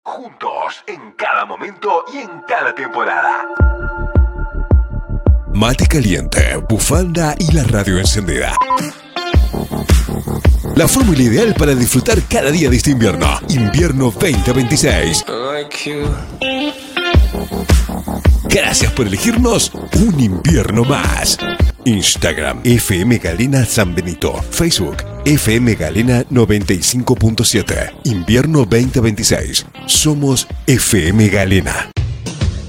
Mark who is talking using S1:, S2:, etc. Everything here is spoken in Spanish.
S1: juntos en cada momento y en cada temporada. Mate caliente, bufanda y la radio encendida. La fórmula ideal para disfrutar cada día de este invierno. Invierno 2026. Gracias por elegirnos un invierno más. Instagram FM Galena San Benito. Facebook FM Galena 95.7. Invierno 2026. Somos FM Galena.